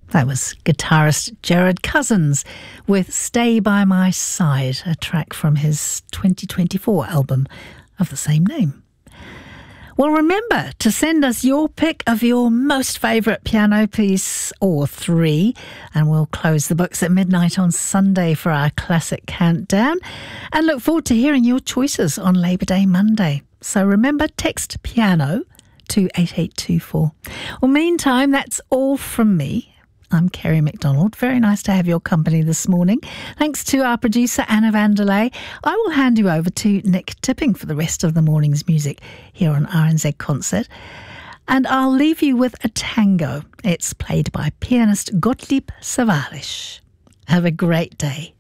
That was guitarist Gerard Cousins with Stay By My Side, a track from his 2024 album of the same name. Well, remember to send us your pick of your most favourite piano piece or three, and we'll close the books at midnight on Sunday for our classic countdown, and look forward to hearing your choices on Labour Day Monday. So remember, text piano to 8824. Well, meantime, that's all from me. I'm Kerry McDonald. Very nice to have your company this morning. Thanks to our producer, Anna Vanderlei. I will hand you over to Nick Tipping for the rest of the morning's music here on RNZ Concert. And I'll leave you with a tango. It's played by pianist Gottlieb Sawallisch. Have a great day.